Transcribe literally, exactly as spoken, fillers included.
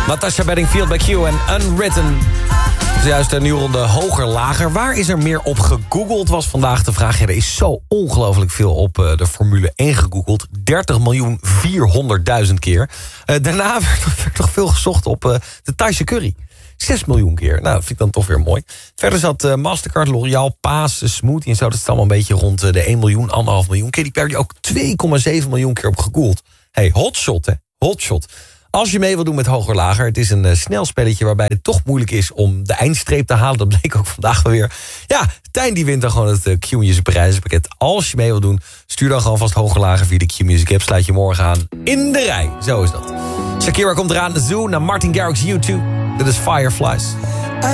Natasha Bedingfield bij Q en Unwritten. Juist een nieuwe ronde hoger, lager. Waar is er meer op gegoogeld, was vandaag de vraag. Ja, er is zo ongelooflijk veel op uh, de Formule één gegoogeld. dertig miljoen vierhonderdduizend keer. Uh, daarna werd, werd nog veel gezocht op uh, de Thaise curry. zes miljoen keer. Nou, dat vind ik dan toch weer mooi. Verder zat uh, Mastercard, L'Oreal, Paas, Smoothie en zo. Dat is allemaal een beetje rond uh, de één miljoen, anderhalf miljoen. Katy Perry ook twee komma zeven miljoen keer op gegoogeld. Hey, hotshot, hè? Hotshot. Als je mee wil doen met hoger lager, het is een uh, snel spelletje waarbij het toch moeilijk is om de eindstreep te halen. Dat bleek ook vandaag weer. Ja, Tijn die wint dan gewoon het uh, Q-Music prijzenpakket. Als je mee wil doen, stuur dan gewoon vast hoger lager via de Q-Music app. Sluit je morgen aan in de rij. Zo is dat. Shakira komt eraan. Zoo naar Martin Garrix U twee. Dit is Fireflies.